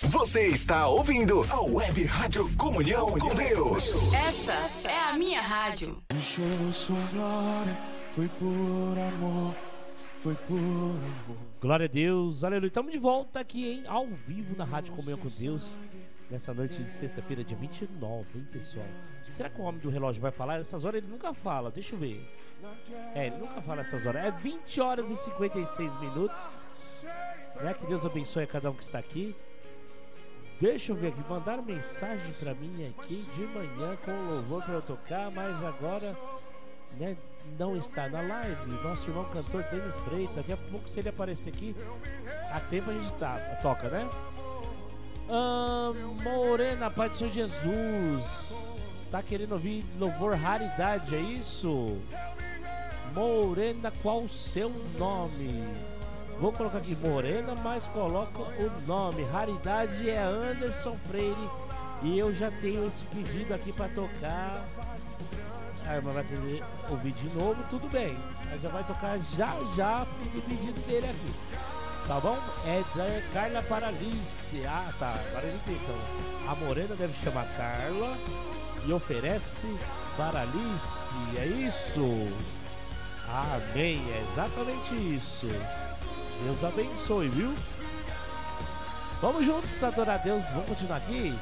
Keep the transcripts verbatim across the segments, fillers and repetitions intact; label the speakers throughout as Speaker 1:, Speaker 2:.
Speaker 1: Você está ouvindo a Web Rádio Comunhão com Deus.
Speaker 2: Essa é a minha rádio.
Speaker 3: Deixou sua glória, foi por amor, foi por amor.
Speaker 4: Glória a Deus, aleluia. Estamos de volta aqui, hein? Ao vivo na Rádio Comunhão com Deus. Nessa noite de sexta-feira, dia vinte e nove, hein, pessoal? Será que o homem do relógio vai falar? Essas horas ele nunca fala, deixa eu ver. É, ele nunca fala essas horas. É vinte horas e cinquenta e seis minutos. Né? Que Deus abençoe a cada um que está aqui. Deixa eu ver aqui, mandaram mensagem pra mim aqui de manhã com louvor pra eu tocar, mas agora, né, não está na live. Nosso irmão cantor Denis Freitas, daqui a pouco se ele aparecer aqui, a tempo a gente tá, toca, né? Ah, Morena, Pai do Senhor Jesus, tá querendo ouvir louvor Raridade, é isso? Morena, qual o seu nome? Vou colocar aqui Morena, mas coloca o nome. Raridade é Anderson Freire. E eu já tenho esse pedido aqui pra tocar. A irmã vai querer ouvir de novo, tudo bem. Mas já vai tocar já já o pedido dele aqui. Tá bom? É da Carla Paralice. Ah, tá. Paralice então. A Morena deve chamar Carla e oferece Paralice. É isso? Amém. É exatamente isso. Deus abençoe, viu? Vamos juntos adorar a Deus. Vamos continuar aqui.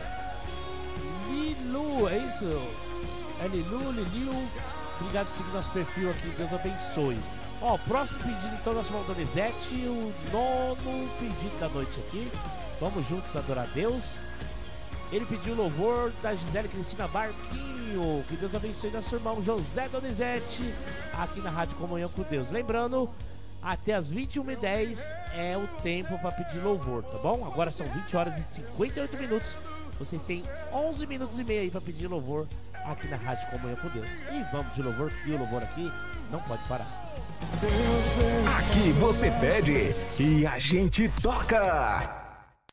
Speaker 4: Lilu, é isso? É Lilu, Liliu. Obrigado por seguir nosso perfil aqui. Deus abençoe. Ó, próximo pedido então, nosso irmão Donizete. O nono pedido da noite aqui. Vamos juntos adorar a Deus. Ele pediu louvor da Gisele Cristina Barquinho. Que Deus abençoe nosso irmão José Donizete aqui na Rádio Comunhão com Deus. Lembrando, até as vinte e uma e dez é o tempo para pedir louvor, tá bom? Agora são vinte horas e cinquenta e oito minutos. Vocês têm onze minutos e meio aí para pedir louvor aqui na Rádio Comunhão com Deus. E vamos de louvor, que o louvor aqui não pode parar.
Speaker 1: Aqui você pede e a gente toca.